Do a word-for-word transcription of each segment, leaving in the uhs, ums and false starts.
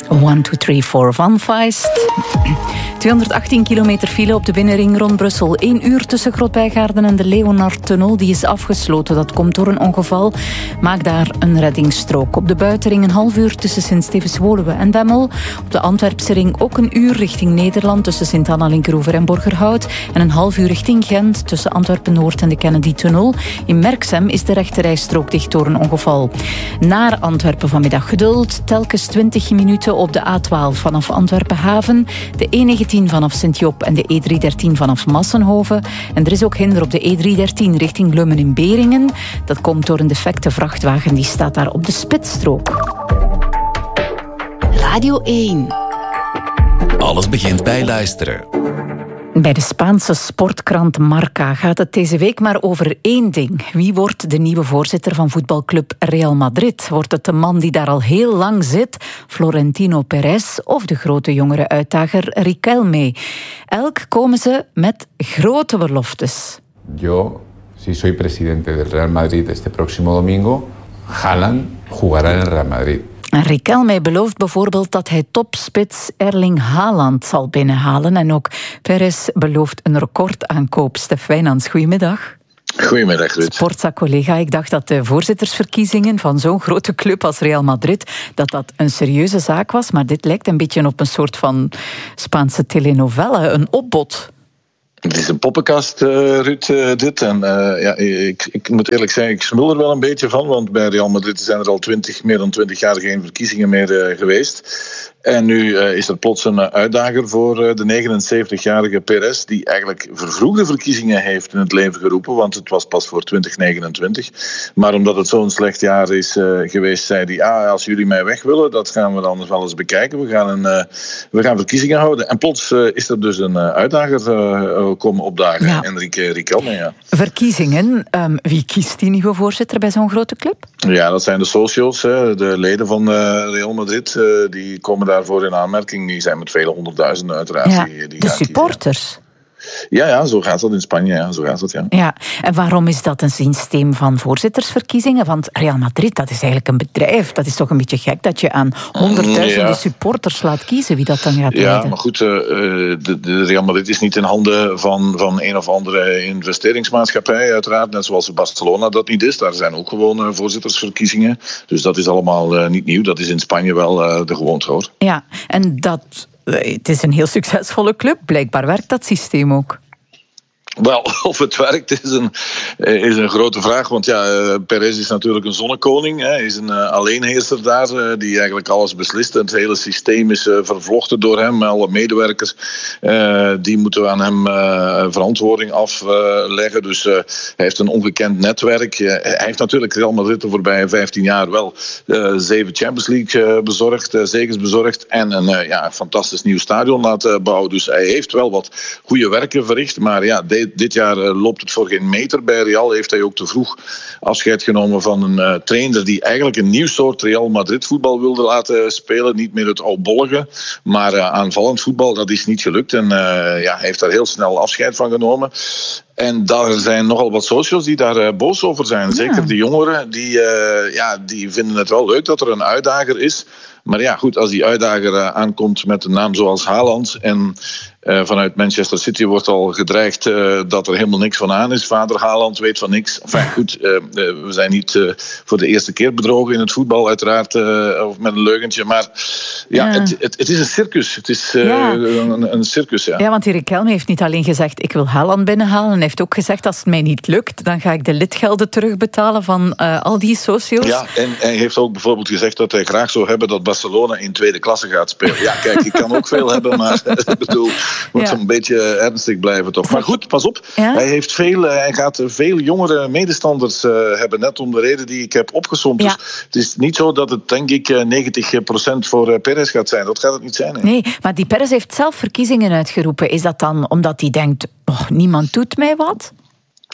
one two three four Van Feist. tweehonderdachttien kilometer file op de binnenring rond Brussel. Eén uur tussen Grotbijgaarden en de Leonardtunnel. Die is afgesloten. Dat komt door een ongeval. Maak daar een reddingsstrook. Op de buitenring een half uur tussen Sint-Stevens-Woluwe en Bemmel. Op de Antwerpse ring ook een uur richting Nederland tussen Sint-Anna, Linkeroever en Borgerhout. En een half uur richting Gent tussen Antwerpen-Noord en de Kennedy-tunnel. In Merksem is de rechterrijstrook dicht door een ongeval. Naar Antwerpen vanmiddag geduld. Telkens twintig minuten op de A twaalf vanaf Antwerpen-Haven. De E negentien vanaf Sint-Job en de E driehonderddertien vanaf Massenhoven. En er is ook hinder op de E driehonderddertien richting Lummen in Beringen. Dat komt door een defecte vrachtwagen. Die staat daar op de spitsstrook. Radio één. Alles begint bij luisteren. Bij de Spaanse sportkrant Marca gaat het deze week maar over één ding. Wie wordt de nieuwe voorzitter van voetbalclub Real Madrid? Wordt het de man die daar al heel lang zit, Florentino Perez, of de grote jongere uitdager Riquelme? Elk komen ze met grote beloftes. Yo, si soy presidente del Real Madrid este próximo domingo, Haaland jugará en el Real Madrid. En Riquelme belooft bijvoorbeeld dat hij topspits Erling Haaland zal binnenhalen. En ook Perez belooft een recordaankoop. Stef Wijnands, goedemiddag. Goedemiddag, Ruud. Sportza-collega, ik dacht dat de voorzittersverkiezingen van zo'n grote club als Real Madrid, dat dat een serieuze zaak was, maar dit lijkt een beetje op een soort van Spaanse telenovelle, een opbod. Het is een poppenkast, uh, Ruud, uh, dit. En uh, ja, ik, ik moet eerlijk zeggen, ik smul er wel een beetje van, want bij Real Madrid zijn er al twintig, meer dan twintig jaar geen verkiezingen meer uh, geweest. En nu uh, is er plots een uitdager voor uh, de negenenzeventigjarige Perez, die eigenlijk vervroegde verkiezingen heeft in het leven geroepen, want het was pas voor twintig negenentwintig. Maar omdat het zo'n slecht jaar is uh, geweest, zei hij, ah, als jullie mij weg willen, dat gaan we dan wel eens bekijken. We gaan, een, uh, we gaan verkiezingen houden. En plots uh, is er dus een uh, uitdager uh, komen opdagen. Ja. Enrique Riquelme, ja. Verkiezingen. Um, wie kiest die nieuwe voorzitter bij zo'n grote club? Ja, dat zijn de socios, hè, de leden van uh, Real Madrid. Uh, die komen daarvoor in aanmerking. Die zijn met vele honderdduizenden uiteraard. Ja, die, die de supporters. Kiezen. Ja, ja, zo gaat dat in Spanje. Ja, zo gaat dat, ja. Ja, en waarom is dat een systeem van voorzittersverkiezingen? Want Real Madrid, dat is eigenlijk een bedrijf. Dat is toch een beetje gek dat je aan honderdduizenden ja. supporters laat kiezen wie dat dan gaat leiden. Ja, maar goed, uh, de, de Real Madrid is niet in handen van, van een of andere investeringsmaatschappij, uiteraard. Net zoals Barcelona dat niet is. Daar zijn ook gewoon uh, voorzittersverkiezingen. Dus dat is allemaal uh, niet nieuw. Dat is in Spanje wel uh, de gewoonte, hoor. Ja, en dat... Het is een heel succesvolle club. Blijkbaar werkt dat systeem ook. Wel, of het werkt is een, is een grote vraag. Want ja, Perez is natuurlijk een zonnekoning. Hij is een uh, alleenheerser daar, uh, die eigenlijk alles beslist. Het hele systeem is uh, vervlochten door hem. Alle medewerkers, uh, die moeten aan hem uh, verantwoording afleggen. Uh, dus uh, hij heeft een ongekend netwerk. Uh, hij heeft natuurlijk Real Madrid de voorbije vijftien jaar wel uh, zeven Champions League uh, bezorgd, uh, zegens bezorgd. En een, uh, ja, een fantastisch nieuw stadion laten bouwen. Dus hij heeft wel wat goede werken verricht. Maar ja, de, Dit jaar uh, loopt het voor geen meter. Bij Real heeft hij ook te vroeg afscheid genomen van een uh, trainer die eigenlijk een nieuw soort Real Madrid voetbal wilde laten spelen. Niet meer het oudbollige, maar uh, aanvallend voetbal. Dat is niet gelukt en uh, ja, hij heeft daar heel snel afscheid van genomen. En daar zijn nogal wat socials die daar uh, boos over zijn. Ja. Zeker de jongeren, die, uh, ja, die vinden het wel leuk dat er een uitdager is. Maar ja, goed, als die uitdager uh, aankomt met een naam zoals Haaland en uh, vanuit Manchester City wordt al gedreigd uh, dat er helemaal niks van aan is. Vader Haaland weet van niks. Enfin goed, uh, uh, we zijn niet uh, voor de eerste keer bedrogen in het voetbal, uiteraard, uh, of met een leugentje. Maar ja, ja. Het, het, het is een circus. Het is uh, ja. een, een circus, ja. Ja, want die Riquelme heeft niet alleen gezegd, ik wil Haaland binnenhalen. Hij heeft ook gezegd, als het mij niet lukt, dan ga ik de lidgelden terugbetalen van uh, al die socio's. Ja, en hij heeft ook bijvoorbeeld gezegd dat hij graag zou hebben dat Barcelona in tweede klasse gaat spelen. Ja, kijk, ik kan ook veel hebben, maar ik bedoel, moet ja. een beetje ernstig blijven toch. Maar goed, pas op. Ja? Hij heeft veel, hij gaat veel jongere medestanders uh, hebben, net om de reden die ik heb opgesomd. Ja. Dus het is niet zo dat het, denk ik, negentig procent voor uh, Perez gaat zijn. Dat gaat het niet zijn. Hè? Nee, maar die Perez heeft zelf verkiezingen uitgeroepen. Is dat dan omdat hij denkt, oh, niemand doet mij wat?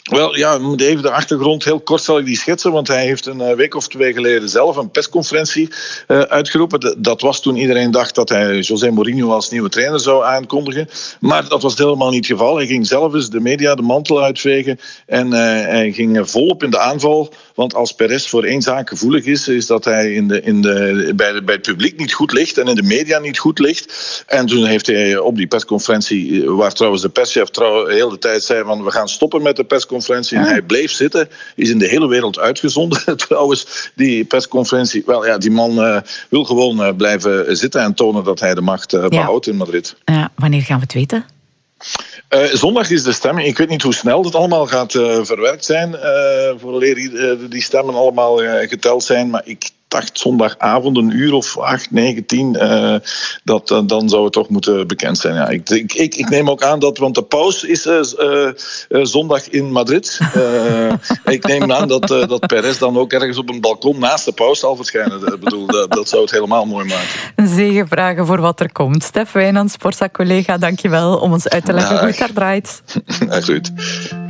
Wel, ja, we moeten even de achtergrond heel kort zal ik die schetsen, want hij heeft een week of twee geleden zelf een persconferentie uh, uitgeroepen. Dat was toen iedereen dacht dat hij José Mourinho als nieuwe trainer zou aankondigen. Maar dat was helemaal niet het geval. Hij ging zelf eens de media de mantel uitvegen en uh, hij ging volop in de aanval. Want als Perez voor één zaak gevoelig is, is dat hij in de, in de, bij, de, bij het publiek niet goed ligt en in de media niet goed ligt. En toen heeft hij op die persconferentie, waar trouwens de perschef trouw, heel de tijd zei van we gaan stoppen met de persconferentie. En hij bleef zitten, is in de hele wereld uitgezonden. Trouwens, die persconferentie, wel ja, die man uh, wil gewoon uh, blijven zitten en tonen dat hij de macht uh, behoudt ja. in Madrid. Ja, wanneer gaan we het weten? Uh, zondag is de stemming. Ik weet niet hoe snel dat allemaal gaat uh, verwerkt zijn. Uh, vooraleer die, uh, die stemmen allemaal uh, geteld zijn. Maar ik dacht zondagavond een uur of acht, negen, tien. Uh, dat, uh, dan zou het toch moeten bekend zijn. Ja, ik, ik, ik, ik neem ook aan dat, want de paus is uh, uh, uh, zondag in Madrid. Uh, ik neem aan dat, uh, dat Perez dan ook ergens op een balkon naast de paus zal verschijnen. Ik bedoel, dat, dat zou het helemaal mooi maken. Een zegenvragen voor wat er komt. Stef Wijnands, Sportza-collega, dankjewel om ons uit te leggen hoe het daar draait. Ja, goed.